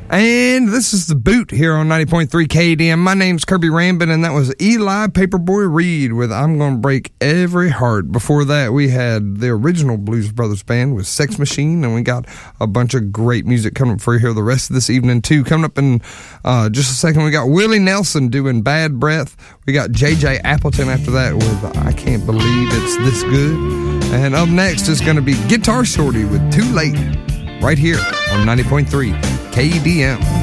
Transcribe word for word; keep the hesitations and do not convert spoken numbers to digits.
And this is The Boot here on ninety point three K D M. My name's Kirby Rambin, and that was Eli Paperboy Reed with I'm Gonna Break Every Heart. Before that, we had the original Blues Brothers Band with Sex Machine, and we got a bunch of great music coming up for you here the rest of this evening, too. Coming up in uh, just a second, we got Willie Nelson doing Bad Breath. We got J J Appleton after that with I Can't Believe It's This Good. And up next is going to be Guitar Shorty with Too Late, right here on ninety point three K D M.